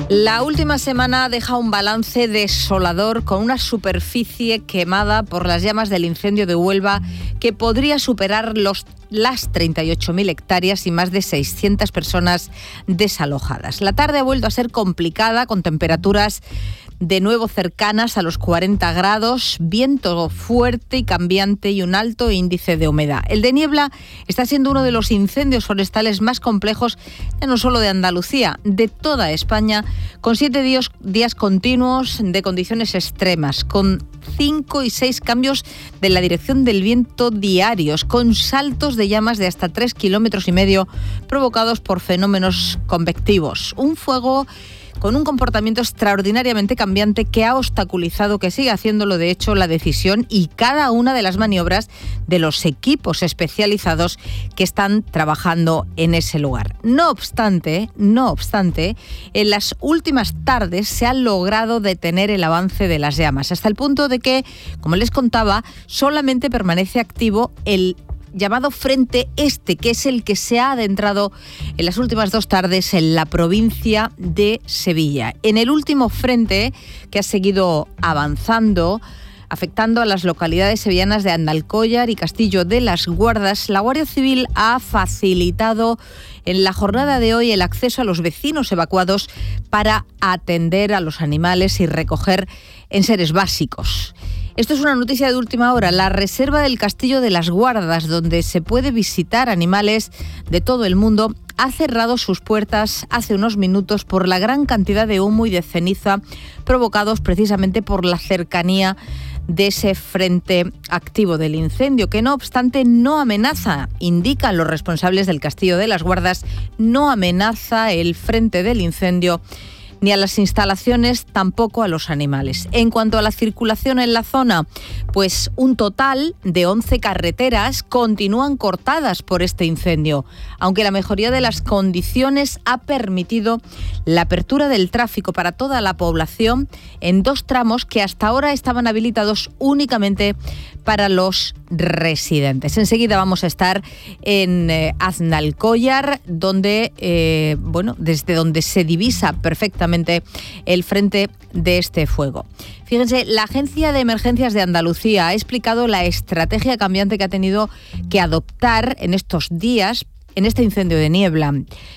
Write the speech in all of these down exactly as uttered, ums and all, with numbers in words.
La última semana deja un balance desolador con una superficie quemada por las llamas del incendio de Huelva que podría superar los, las treinta y ocho mil hectáreas y más de seiscientas personas desalojadas. La tarde ha vuelto a ser complicada con temperaturas de nuevo cercanas a los cuarenta grados, viento fuerte y cambiante y un alto índice de humedad. El de Niebla está siendo uno de los incendios forestales más complejos, ya no solo de Andalucía, de toda España, con siete días, días continuos de condiciones extremas, con cinco y seis cambios de la dirección del viento diarios, con saltos de llamas de hasta tres kilómetros y medio provocados por fenómenos convectivos. Un fuego con un comportamiento extraordinariamente cambiante que ha obstaculizado, que sigue haciéndolo de hecho, la decisión y cada una de las maniobras de los equipos especializados que están trabajando en ese lugar. No obstante, no obstante, en las últimas tardes se ha logrado detener el avance de las llamas, hasta el punto de que, como les contaba, solamente permanece activo el llamado Frente Este, que es el que se ha adentrado en las últimas dos tardes en la provincia de Sevilla. En el último frente, que ha seguido avanzando, afectando a las localidades sevillanas de Andalcóllar y Castillo de las Guardas, la Guardia Civil ha facilitado en la jornada de hoy el acceso a los vecinos evacuados para atender a los animales y recoger enseres básicos. Esto es una noticia de última hora. La reserva del Castillo de las Guardas, donde se puede visitar animales de todo el mundo, ha cerrado sus puertas hace unos minutos por la gran cantidad de humo y de ceniza provocados precisamente por la cercanía de ese frente activo del incendio, que no obstante no amenaza, indican los responsables del Castillo de las Guardas, no amenaza el frente del incendio ni a las instalaciones, tampoco a los animales. En cuanto a la circulación en la zona, pues un total de once carreteras continúan cortadas por este incendio, aunque la mejoría de las condiciones ha permitido la apertura del tráfico para toda la población en dos tramos que hasta ahora estaban habilitados únicamente para los residentes. Enseguida vamos a estar en eh, Aznalcóllar, donde, eh, bueno, desde donde se divisa perfectamente el frente de este fuego. Fíjense, la Agencia de Emergencias de Andalucía ha explicado la estrategia cambiante que ha tenido que adoptar en estos días en este incendio de Niebla.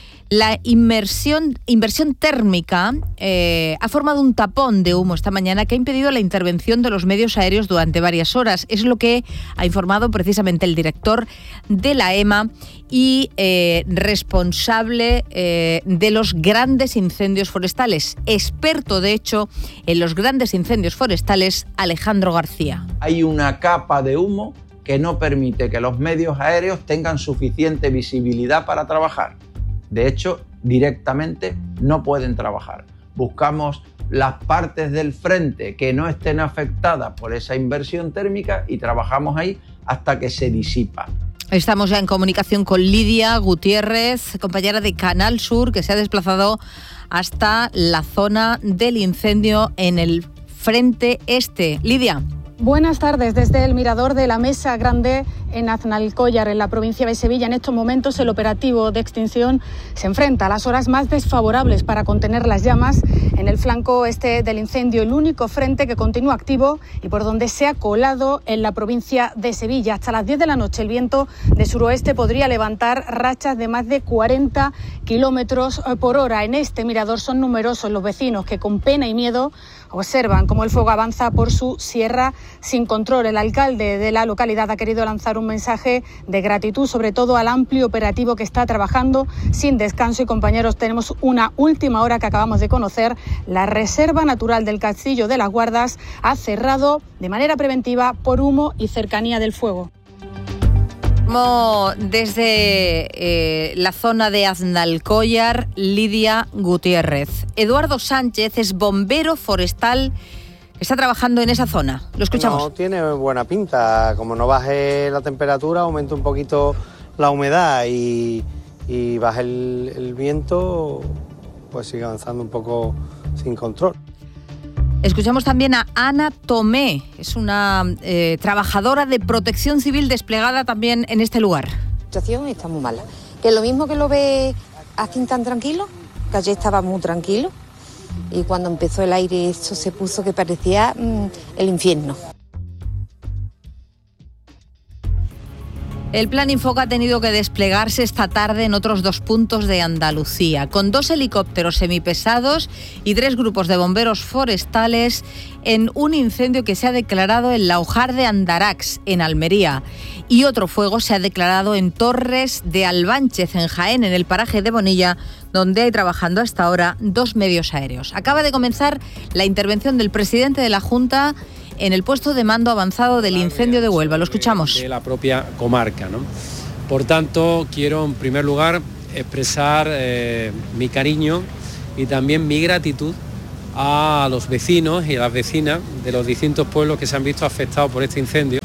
La inmersión, inversión térmica eh, ha formado un tapón de humo esta mañana que ha impedido la intervención de los medios aéreos durante varias horas. Es lo que ha informado precisamente el director de la E M A y eh, responsable eh, de los grandes incendios forestales. Experto, de hecho, en los grandes incendios forestales, Alejandro García. Hay una capa de humo que no permite que los medios aéreos tengan suficiente visibilidad para trabajar. De hecho, directamente no pueden trabajar. Buscamos las partes del frente que no estén afectadas por esa inversión térmica y trabajamos ahí hasta que se disipa. Estamos ya en comunicación con Lidia Gutiérrez, compañera de Canal Sur, que se ha desplazado hasta la zona del incendio en el Frente Este. Lidia. Buenas tardes. Desde el mirador de la Mesa Grande en Aznalcóllar, en la provincia de Sevilla, en estos momentos el operativo de extinción se enfrenta a las horas más desfavorables para contener las llamas en el flanco este del incendio, el único frente que continúa activo y por donde se ha colado en la provincia de Sevilla. Hasta las diez de la noche el viento de suroeste podría levantar rachas de más de cuarenta kilómetros por hora. En este mirador son numerosos los vecinos que con pena y miedo observan cómo el fuego avanza por su sierra sin control. El alcalde de la localidad ha querido lanzar un mensaje de gratitud, sobre todo al amplio operativo que está trabajando sin descanso. Y compañeros, tenemos una última hora que acabamos de conocer. La Reserva Natural del Castillo de las Guardas ha cerrado de manera preventiva por humo y cercanía del fuego. Desde eh, la zona de Aznalcóllar, Lidia Gutiérrez. Eduardo Sánchez es bombero forestal que está trabajando en esa zona. Lo escuchamos. No tiene buena pinta. Como no baje la temperatura, aumenta un poquito la humedad y, y baje el, el viento, pues sigue avanzando un poco sin control. Escuchamos también a Ana Tomé, es una eh, trabajadora de protección civil desplegada también en este lugar. La situación está muy mala. Que lo mismo que lo ve así tan tranquilo, que ayer estaba muy tranquilo, y cuando empezó el aire esto se puso que parecía mmm, el infierno. El Plan Infoca ha tenido que desplegarse esta tarde en otros dos puntos de Andalucía, con dos helicópteros semipesados y tres grupos de bomberos forestales en un incendio que se ha declarado en Laujar de Andarax, en Almería. Y otro fuego se ha declarado en Torres de Albánchez, en Jaén, en el paraje de Bonilla, donde hay trabajando hasta ahora dos medios aéreos. Acaba de comenzar la intervención del presidente de la Junta en el puesto de mando avanzado del incendio de Huelva. Lo escuchamos. De la propia comarca, ¿no? Por tanto, quiero en primer lugar expresar eh, mi cariño y también mi gratitud a los vecinos y a las vecinas de los distintos pueblos que se han visto afectados por este incendio.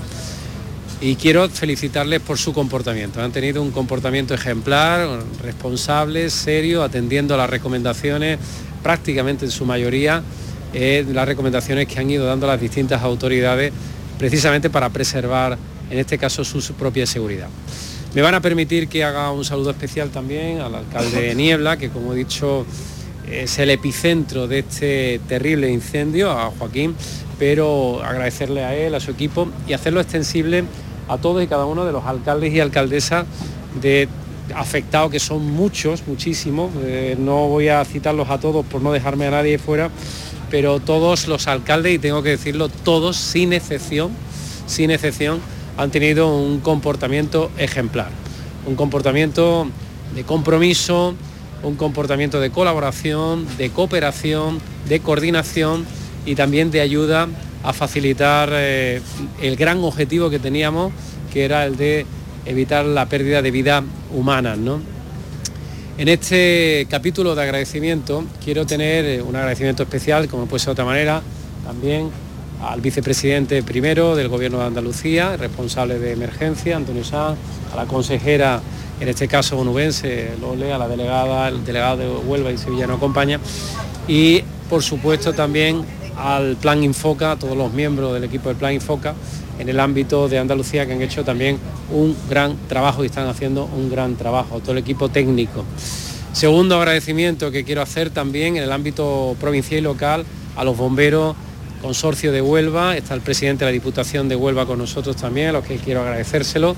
Y quiero felicitarles por su comportamiento. Han tenido un comportamiento ejemplar, responsable, serio, atendiendo a las recomendaciones, prácticamente en su mayoría, Eh, las recomendaciones que han ido dando las distintas autoridades precisamente para preservar, en este caso, su, su propia seguridad. Me van a permitir que haga un saludo especial también al alcalde de Niebla, que como he dicho es el epicentro de este terrible incendio, a Joaquín, pero agradecerle a él, a su equipo y hacerlo extensible a todos y cada uno de los alcaldes y alcaldesas de afectados, que son muchos, muchísimos, eh, no voy a citarlos a todos por no dejarme a nadie fuera, pero todos los alcaldes, y tengo que decirlo, todos, sin excepción, sin excepción, han tenido un comportamiento ejemplar, un comportamiento de compromiso, un comportamiento de colaboración, de cooperación, de coordinación y también de ayuda a facilitar eh, el gran objetivo que teníamos, que era el de evitar la pérdida de vidas humanas, ¿no? En este capítulo de agradecimiento quiero tener un agradecimiento especial, como puede ser de otra manera, también al vicepresidente primero del Gobierno de Andalucía, responsable de emergencia, Antonio Sanz, a la consejera, en este caso onubense, Lole, a la delegada, el delegado de Huelva y Sevilla nos acompaña, y por supuesto también al Plan Infoca, a todos los miembros del equipo del Plan Infoca, en el ámbito de Andalucía, que han hecho también un gran trabajo y están haciendo un gran trabajo, todo el equipo técnico. Segundo agradecimiento que quiero hacer también en el ámbito provincial y local a los bomberos, Consorcio de Huelva, está el presidente de la Diputación de Huelva con nosotros también, a los que quiero agradecérselo,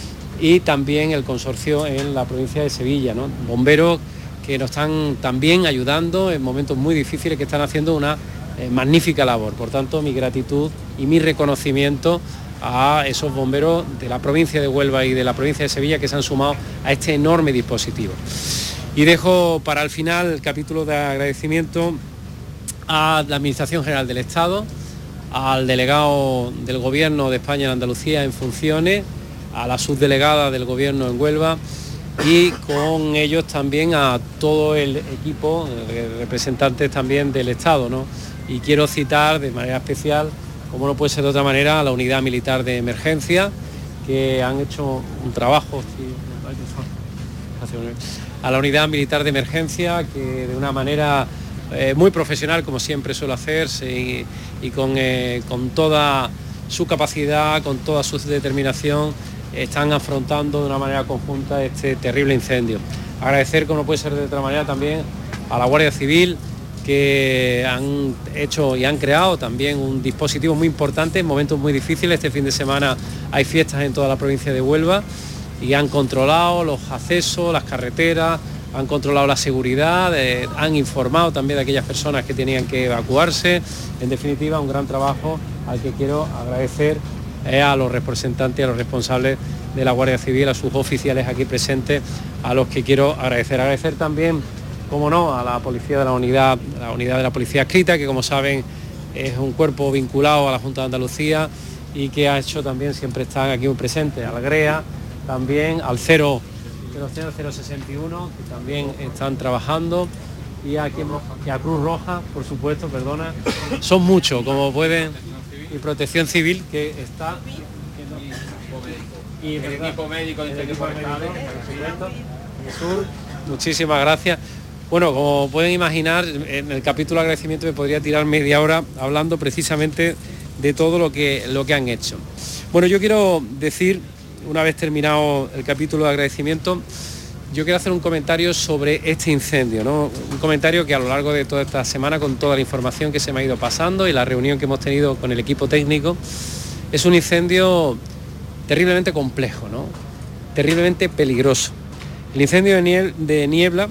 y también el consorcio en la provincia de Sevilla, ¿no? Bomberos que nos están también ayudando en momentos muy difíciles, que están haciendo una Eh, magnífica labor. Por tanto, mi gratitud y mi reconocimiento a esos bomberos de la provincia de Huelva y de la provincia de Sevilla que se han sumado a este enorme dispositivo. Y dejo para el final el capítulo de agradecimiento a la Administración General del Estado, al delegado del Gobierno de España en Andalucía en funciones, a la subdelegada del Gobierno en Huelva y con ellos también a todo el equipo de representantes también del Estado, ¿no? Y quiero citar de manera especial, como no puede ser de otra manera, a la Unidad Militar de Emergencia, que han hecho un trabajo, a la Unidad Militar de Emergencia, que de una manera eh, muy profesional, como siempre suele hacerse, y, y con, eh, con toda su capacidad, con toda su determinación, están afrontando de una manera conjunta este terrible incendio. Agradecer, como no puede ser de otra manera, también a la Guardia Civil, que han hecho y han creado también un dispositivo muy importante en momentos muy difíciles. Este fin de semana hay fiestas en toda la provincia de Huelva y han controlado los accesos, las carreteras, han controlado la seguridad, eh, han informado también de aquellas personas que tenían que evacuarse. En definitiva, un gran trabajo al que quiero agradecer eh, a los representantes, a los responsables de la Guardia Civil, a sus oficiales aquí presentes, a los que quiero agradecer. Agradecer también, como no, a la policía de la unidad, la unidad de la policía adscrita, que como saben es un cuerpo vinculado a la Junta de Andalucía y que ha hecho también, siempre están aquí muy presentes, a la GREA, también al cero cero sesenta y uno, que también están trabajando, y a, y a Cruz Roja, por supuesto, perdona, son muchos, como pueden, y Protección Civil, que está... Y el equipo médico del equipo médico, sur, muchísimas gracias. Bueno, como pueden imaginar, en el capítulo de agradecimiento me podría tirar media hora hablando precisamente de todo lo que, lo que han hecho. Bueno, yo quiero decir, una vez terminado el capítulo de agradecimiento, yo quiero hacer un comentario sobre este incendio, ¿no? Un comentario que a lo largo de toda esta semana, con toda la información que se me ha ido pasando y la reunión que hemos tenido con el equipo técnico, es un incendio terriblemente complejo, ¿no? Terriblemente peligroso. El incendio de Niebla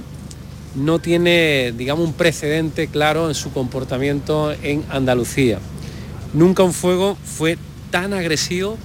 no tiene, digamos, un precedente claro en su comportamiento en Andalucía. Nunca un fuego fue tan agresivo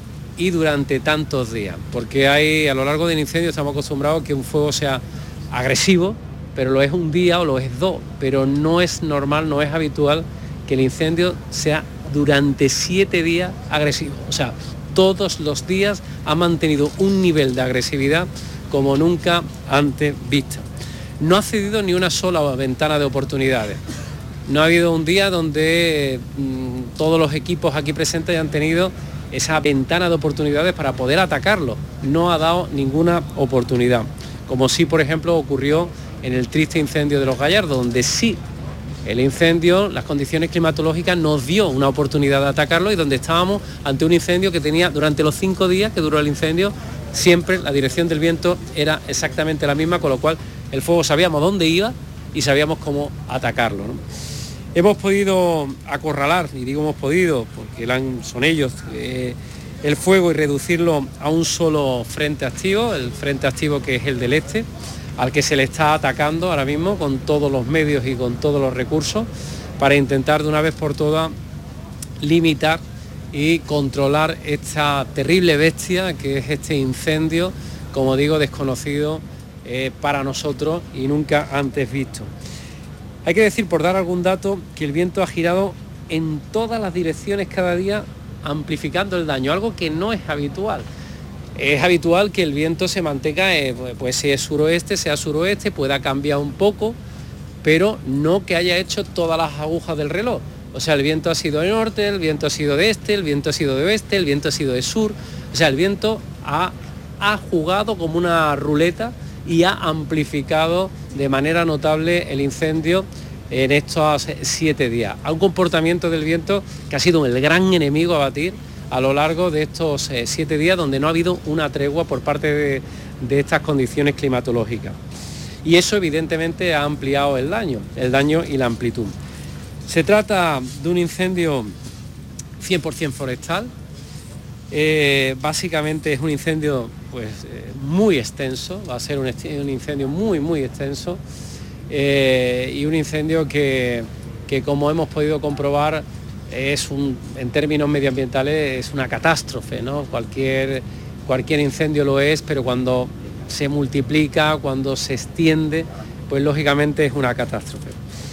y durante tantos días, porque hay, a lo largo del incendio estamos acostumbrados a que un fuego sea agresivo, pero lo es un día o lo es dos, pero no es normal, no es habitual que el incendio sea durante siete días agresivo. O sea, todos los días ha mantenido un nivel de agresividad como nunca antes visto. No ha cedido ni una sola ventana de oportunidades. No ha habido un día donde mmm, todos los equipos aquí presentes hayan tenido esa ventana de oportunidades para poder atacarlo. No ha dado ninguna oportunidad, como sí, por ejemplo, ocurrió en el triste incendio de Los Gallardos, donde sí el incendio, las condiciones climatológicas nos dio una oportunidad de atacarlo y donde estábamos ante un incendio que tenía, durante los cinco días que duró el incendio, siempre la dirección del viento era exactamente la misma, con lo cual el fuego sabíamos dónde iba y sabíamos cómo atacarlo, ¿no? Hemos podido acorralar, y digo hemos podido, porque son ellos, eh, el fuego y reducirlo a un solo frente activo, el frente activo que es el del este, al que se le está atacando ahora mismo con todos los medios y con todos los recursos, para intentar de una vez por todas limitar y controlar esta terrible bestia que es este incendio, como digo, desconocido eh, para nosotros y nunca antes visto. Hay que decir, por dar algún dato, que el viento ha girado en todas las direcciones cada día, amplificando el daño, algo que no es habitual. Es habitual que el viento se mantenga, eh, pues si es suroeste, sea suroeste, pueda cambiar un poco, pero no que haya hecho todas las agujas del reloj. O sea, el viento ha sido de norte, el viento ha sido de este, el viento ha sido de oeste, el viento ha sido de sur. O sea, el viento ha, ha jugado como una ruleta y ha amplificado de manera notable el incendio en estos siete días. A un comportamiento del viento que ha sido el gran enemigo a batir a lo largo de estos eh, siete días, donde no ha habido una tregua por parte de, de estas condiciones climatológicas. Y eso evidentemente ha ampliado el daño, el daño y la amplitud. Se trata de un incendio cien por ciento forestal. Eh, básicamente es un incendio pues, eh, muy extenso, va a ser un, un incendio muy, muy extenso eh, y un incendio que, que, como hemos podido comprobar, es un, en términos medioambientales es una catástrofe, ¿no? Cualquier, cualquier incendio lo es, pero cuando se multiplica, cuando se extiende, pues lógicamente es una catástrofe.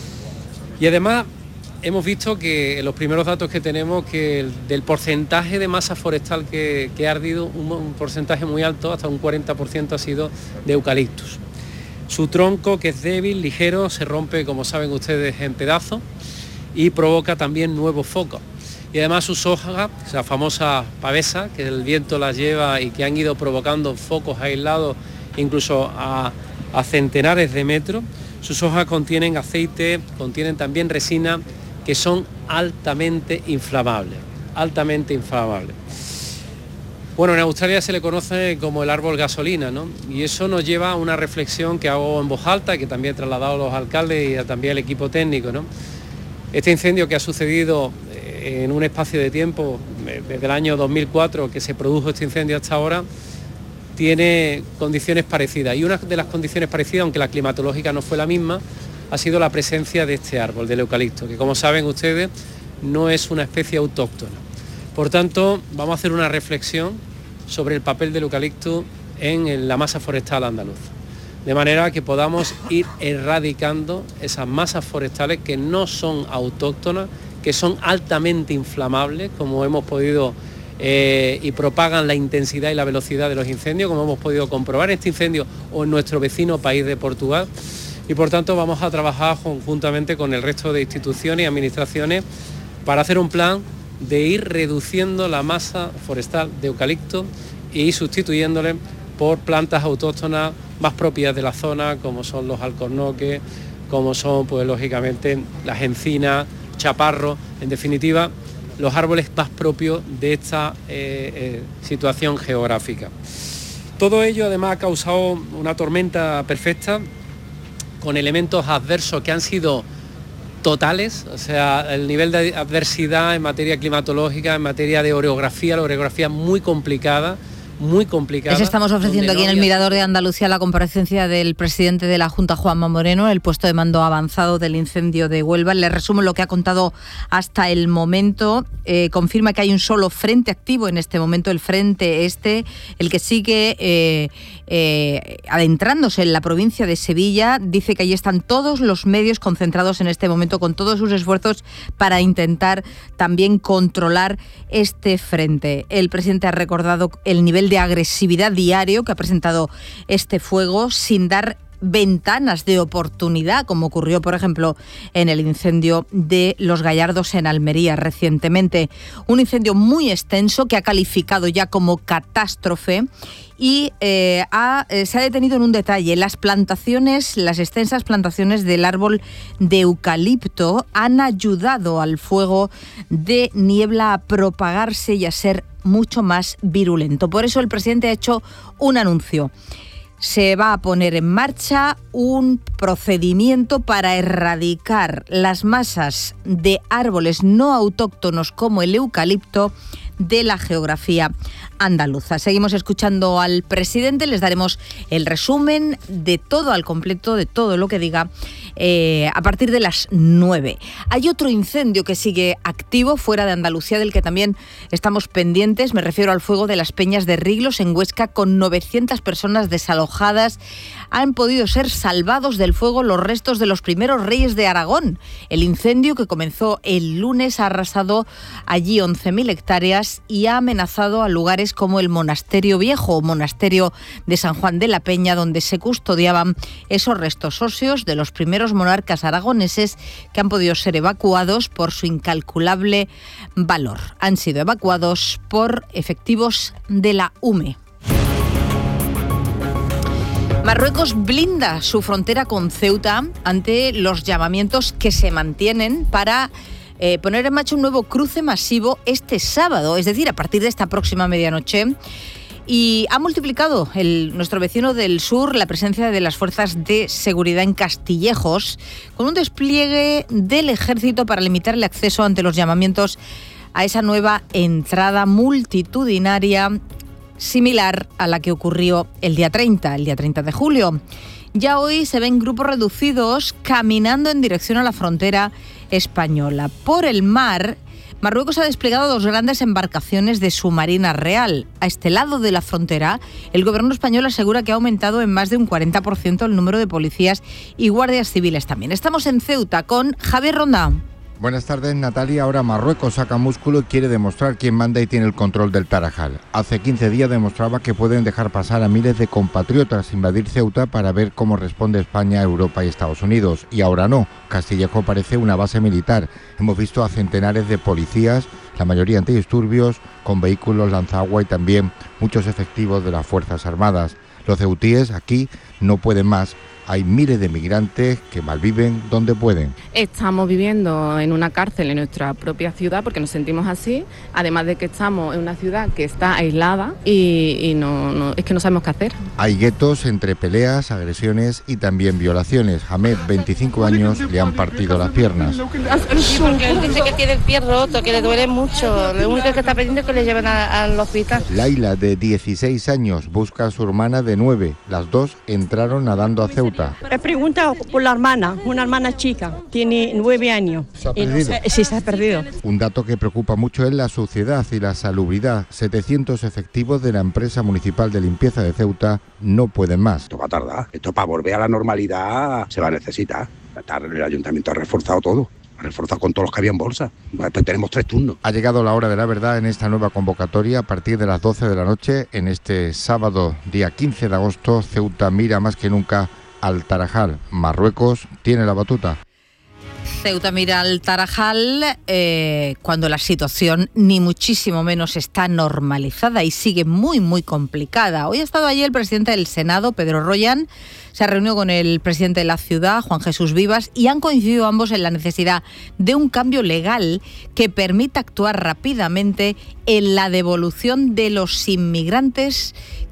Y además hemos visto que en los primeros datos que tenemos, que el, del porcentaje de masa forestal que, que ha ardido, un, un porcentaje muy alto, hasta un cuarenta por ciento ha sido de eucaliptus. Su tronco, que es débil, ligero, se rompe, como saben ustedes, en pedazos y provoca también nuevos focos. Y además sus hojas, esa famosa pavesa, que el viento las lleva y que han ido provocando focos aislados incluso a, a centenares de metros, sus hojas contienen aceite, contienen también resina, que son altamente inflamables, altamente inflamables. Bueno, en Australia se le conoce como el árbol gasolina, ¿no? Y eso nos lleva a una reflexión que hago en voz alta, que también he trasladado a los alcaldes y también al equipo técnico, ¿no? Este incendio que ha sucedido en un espacio de tiempo, desde el año dos mil cuatro que se produjo este incendio hasta ahora, tiene condiciones parecidas. Y una de las condiciones parecidas, aunque la climatológica no fue la misma, ha sido la presencia de este árbol, del eucalipto, que como saben ustedes no es una especie autóctona. Por tanto, vamos a hacer una reflexión sobre el papel del eucalipto en la masa forestal andaluza, de manera que podamos ir erradicando esas masas forestales que no son autóctonas, que son altamente inflamables, como hemos podido eh, y propagan la intensidad y la velocidad de los incendios, como hemos podido comprobar en este incendio o en nuestro vecino país de Portugal. Y por tanto vamos a trabajar conjuntamente con el resto de instituciones y administraciones para hacer un plan de ir reduciendo la masa forestal de eucalipto y sustituyéndole por plantas autóctonas más propias de la zona, como son los alcornoques, como son pues lógicamente las encinas, chaparros, en definitiva los árboles más propios de esta eh, eh, situación geográfica. Todo ello además ha causado una tormenta perfecta con elementos adversos que han sido totales, o sea, el nivel de adversidad en materia climatológica, en materia de orografía, la orografía muy complicada, muy complicada. Les estamos ofreciendo aquí no en el Mirador de Andalucía la comparecencia del presidente de la Junta, Juanma Moreno, el puesto de mando avanzado del incendio de Huelva. Le resumo lo que ha contado hasta el momento. Eh, confirma que hay un solo frente activo en este momento, el frente este, el que sigue eh, eh, adentrándose en la provincia de Sevilla. Dice que ahí están todos los medios concentrados en este momento con todos sus esfuerzos para intentar también controlar este frente. El presidente ha recordado el nivel de agresividad diario que ha presentado este fuego sin dar ventanas de oportunidad, como ocurrió, por ejemplo, en el incendio de Los Gallardos en Almería recientemente. Un incendio muy extenso que ha calificado ya como catástrofe y eh, ha, eh, se ha detenido en un detalle. Las plantaciones, las extensas plantaciones del árbol de eucalipto han ayudado al fuego de niebla a propagarse y a ser mucho más virulento. Por eso el presidente ha hecho un anuncio. Se va a poner en marcha un procedimiento para erradicar las masas de árboles no autóctonos como el eucalipto de la geografía andaluza. Seguimos escuchando al presidente, les daremos el resumen de todo al completo, de todo lo que diga eh, a partir de las nueve. Hay otro incendio que sigue activo fuera de Andalucía, del que también estamos pendientes. Me refiero al fuego de las Peñas de Riglos en Huesca, con novecientas personas desalojadas. Han podido ser salvados del fuego los restos de los primeros reyes de Aragón. El incendio, que comenzó el lunes, ha arrasado allí once mil hectáreas y ha amenazado a lugares como el Monasterio Viejo o Monasterio de San Juan de la Peña, donde se custodiaban esos restos óseos de los primeros monarcas aragoneses, que han podido ser evacuados por su incalculable valor. Han sido evacuados por efectivos de la U M E. Marruecos blinda su frontera con Ceuta ante los llamamientos que se mantienen para Eh, poner en marcha un nuevo cruce masivo este sábado, es decir, a partir de esta próxima medianoche. Y ha multiplicado el, nuestro vecino del sur la presencia de las fuerzas de seguridad en Castillejos, con un despliegue del ejército para limitar el acceso ante los llamamientos a esa nueva entrada multitudinaria, similar a la que ocurrió el día treinta, el día treinta de julio. Ya hoy se ven grupos reducidos caminando en dirección a la frontera española. Por el mar, Marruecos ha desplegado dos grandes embarcaciones de su Marina Real. A este lado de la frontera, el gobierno español asegura que ha aumentado en más de un cuarenta por ciento el número de policías y guardias civiles también. Estamos en Ceuta con Javier Ronda. Buenas tardes, Natalia. Ahora Marruecos saca músculo y quiere demostrar quién manda y tiene el control del Tarajal. Hace quince días demostraba que pueden dejar pasar a miles de compatriotas, invadir Ceuta para ver cómo responde España, Europa y Estados Unidos. Y ahora no. Castillejo parece una base militar. Hemos visto a centenares de policías, la mayoría antidisturbios, con vehículos lanzagua y también muchos efectivos de las Fuerzas Armadas. Los ceutíes aquí no pueden más. Hay miles de migrantes que malviven donde pueden. Estamos viviendo en una cárcel en nuestra propia ciudad porque nos sentimos así, además de que estamos en una ciudad que está aislada y, y no, no, es que no sabemos qué hacer. Hay guetos entre peleas, agresiones y también violaciones. Hamed, veinticinco años, le han partido las piernas. Sí, porque él dice que tiene el pie roto, que le duele mucho. Lo único que está pidiendo es que le lleven a, al hospital. Laila, de dieciséis años, busca a su hermana de nueve. Las dos entraron nadando a Ceuta. He preguntado por la hermana, una hermana chica, tiene nueve años. ¿Se ha perdido? No sé, sí, se ha perdido. Un dato que preocupa mucho es la suciedad y la salubridad. setecientos efectivos de la empresa municipal de limpieza de Ceuta no pueden más. Esto va a tardar, esto para volver a la normalidad se va a necesitar. El ayuntamiento ha reforzado todo. Reforzado con todos los que había en bolsa. Tenemos tres turnos. Ha llegado la hora de la verdad en esta nueva convocatoria. A partir de las doce de la noche, en este sábado, día quince de agosto, Ceuta mira más que nunca al Tarajal. Marruecos tiene la batuta. Ceuta mira al Tarajal eh, cuando la situación ni muchísimo menos está normalizada y sigue muy, muy complicada. Hoy ha estado allí el presidente del Senado, Pedro Royan, se ha reunido con el presidente de la ciudad, Juan Jesús Vivas, y han coincidido ambos en la necesidad de un cambio legal que permita actuar rápidamente en la devolución de los inmigrantes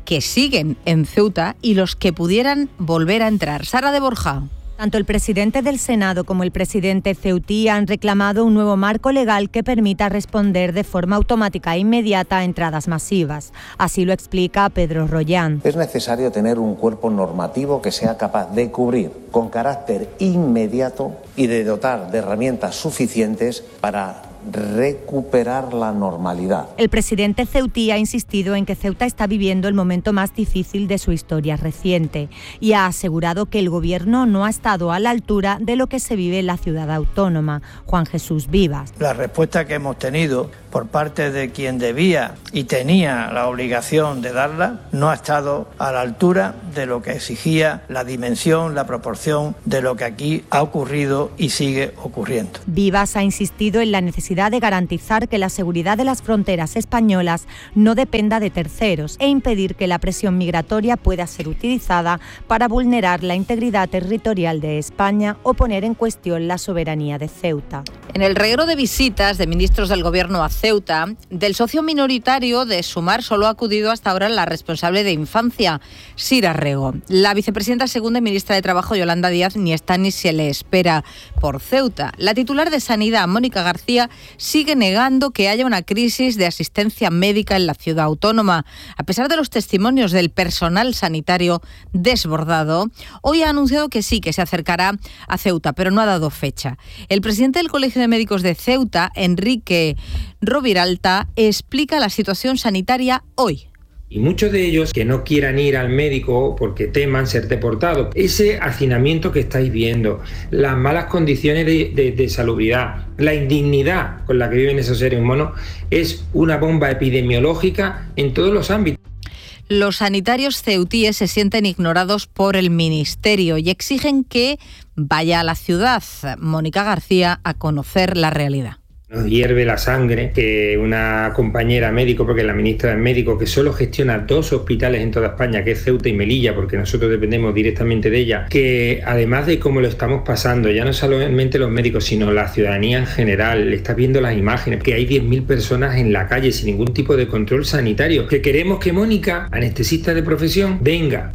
que siguen en Ceuta y los que pudieran volver a entrar. Sara de Borja. Tanto el presidente del Senado como el presidente ceutí han reclamado un nuevo marco legal que permita responder de forma automática e inmediata a entradas masivas. Así lo explica Pedro Rollán. Es necesario tener un cuerpo normativo que sea capaz de cubrir con carácter inmediato y de dotar de herramientas suficientes para recuperar la normalidad. El presidente ceutí ha insistido en que Ceuta está viviendo el momento más difícil de su historia reciente y ha asegurado que el gobierno no ha estado a la altura de lo que se vive en la ciudad autónoma. Juan Jesús Vivas. La respuesta que hemos tenido por parte de quien debía y tenía la obligación de darla no ha estado a la altura de lo que exigía la dimensión, la proporción de lo que aquí ha ocurrido y sigue ocurriendo. Vivas ha insistido en la necesidad de garantizar que la seguridad de las fronteras españolas no dependa de terceros e impedir que la presión migratoria pueda ser utilizada para vulnerar la integridad territorial de España o poner en cuestión la soberanía de Ceuta. En el reguero de visitas de ministros del Gobierno a Ceuta, del socio minoritario de Sumar solo ha acudido hasta ahora la responsable de Infancia, Sira Rego. La vicepresidenta segunda y ministra de Trabajo, Yolanda Díaz, ni está ni se le espera por Ceuta. La titular de Sanidad, Mónica García, sigue negando que haya una crisis de asistencia médica en la ciudad autónoma. A pesar de los testimonios del personal sanitario desbordado, hoy ha anunciado que sí, que se acercará a Ceuta, pero no ha dado fecha. El presidente del Colegio de Médicos de Ceuta, Enrique Roviralta, explica la situación sanitaria hoy. Y muchos de ellos que no quieran ir al médico porque teman ser deportados. Ese hacinamiento que estáis viendo, las malas condiciones de, de, de salubridad, la indignidad con la que viven esos seres humanos, es una bomba epidemiológica en todos los ámbitos. Los sanitarios ceutíes se sienten ignorados por el Ministerio y exigen que vaya a la ciudad, Mónica García, a conocer la realidad. Nos hierve la sangre que una compañera médico, porque la ministra es médico, que solo gestiona dos hospitales en toda España, que es Ceuta y Melilla, porque nosotros dependemos directamente de ella, que además de cómo lo estamos pasando, ya no solamente los médicos, sino la ciudadanía en general, está viendo las imágenes, que hay diez mil personas en la calle sin ningún tipo de control sanitario, que queremos que Mónica, anestesista de profesión, venga.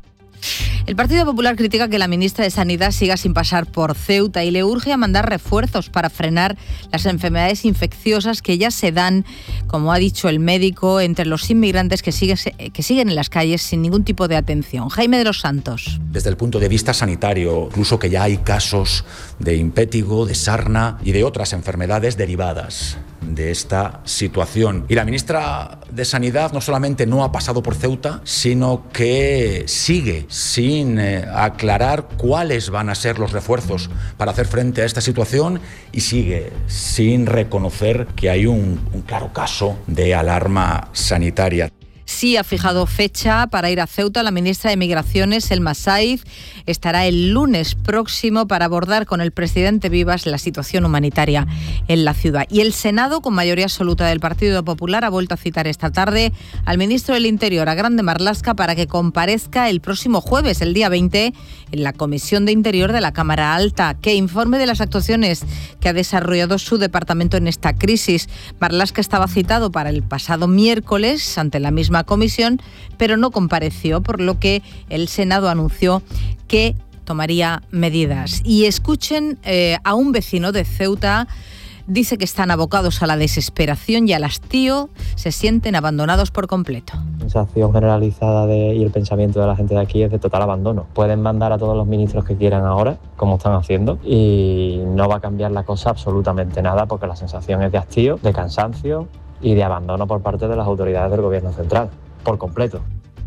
El Partido Popular critica que la ministra de Sanidad siga sin pasar por Ceuta y le urge a mandar refuerzos para frenar las enfermedades infecciosas que ya se dan, como ha dicho el médico, entre los inmigrantes que siguen, que siguen en las calles sin ningún tipo de atención. Jaime de los Santos. Desde el punto de vista sanitario, incluso que ya hay casos de impétigo, de sarna y de otras enfermedades derivadas de esta situación. Y la ministra de Sanidad no solamente no ha pasado por Ceuta, sino que sigue sin eh, aclarar cuáles van a ser los refuerzos para hacer frente a esta situación y sigue sin reconocer que hay un, un claro caso de alarma sanitaria. Sí ha fijado fecha para ir a Ceuta. La ministra de Migraciones, Elma Saiz, estará el lunes próximo para abordar con el presidente Vivas la situación humanitaria en la ciudad. Y el Senado, con mayoría absoluta del Partido Popular, ha vuelto a citar esta tarde al ministro del Interior, a Grande Marlaska, para que comparezca el próximo jueves, el día veinte, en la Comisión de Interior de la Cámara Alta, que informe de las actuaciones que ha desarrollado su departamento en esta crisis. Marlaska estaba citado para el pasado miércoles ante la misma comisión, pero no compareció, por lo que el Senado anunció que tomaría medidas. Y escuchen eh, a un vecino de Ceuta. Dice que están abocados a la desesperación y al hastío, se sienten abandonados por completo. La sensación generalizada de, y el pensamiento de la gente de aquí es de total abandono. Pueden mandar a todos los ministros que quieran ahora, como están haciendo, y no va a cambiar la cosa absolutamente nada, porque la sensación es de hastío, de cansancio y de abandono por parte de las autoridades del gobierno central, por completo.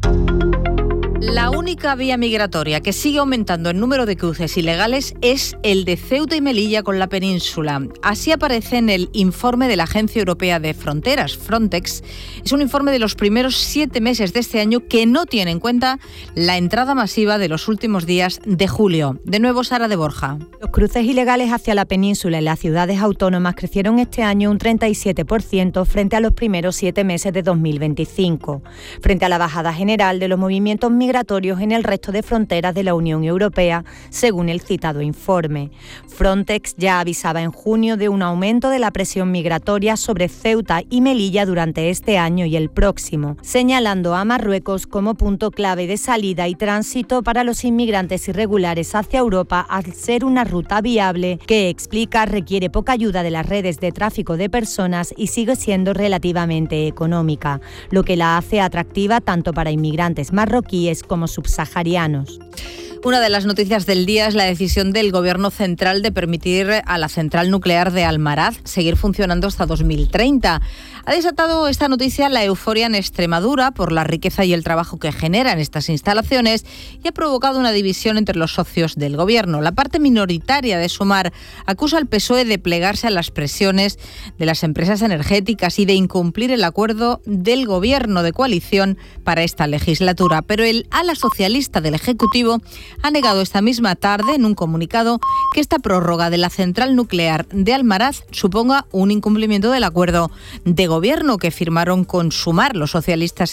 La única vía migratoria que sigue aumentando el número de cruces ilegales es el de Ceuta y Melilla con la península. Así aparece en el informe de la Agencia Europea de Fronteras, Frontex. Es un informe de los primeros siete meses de este año que no tiene en cuenta la entrada masiva de los últimos días de julio. De nuevo, Sara de Borja. Los cruces ilegales hacia la península en las ciudades autónomas crecieron este año un treinta y siete por ciento frente a los primeros siete meses de dos mil veinticinco. Frente a la bajada general de los movimientos migratorios, migratorios en el resto de fronteras de la Unión Europea, según el citado informe. Frontex ya avisaba en junio de un aumento de la presión migratoria sobre Ceuta y Melilla durante este año y el próximo, señalando a Marruecos como punto clave de salida y tránsito para los inmigrantes irregulares hacia Europa, al ser una ruta viable que, explica, requiere poca ayuda de las redes de tráfico de personas y sigue siendo relativamente económica, lo que la hace atractiva tanto para inmigrantes marroquíes como subsaharianos. Una de las noticias del día es la decisión del Gobierno central de permitir a la central nuclear de Almaraz seguir funcionando hasta dos mil treinta. Ha desatado esta noticia la euforia en Extremadura por la riqueza y el trabajo que generan estas instalaciones y ha provocado una división entre los socios del Gobierno. La parte minoritaria de Sumar acusa al P S O E de plegarse a las presiones de las empresas energéticas y de incumplir el acuerdo del Gobierno de coalición para esta legislatura. Pero el ala socialista del Ejecutivo ha negado esta misma tarde en un comunicado que esta prórroga de la central nuclear de Almaraz suponga un incumplimiento del acuerdo de gobierno que firmaron con Sumar los socialistas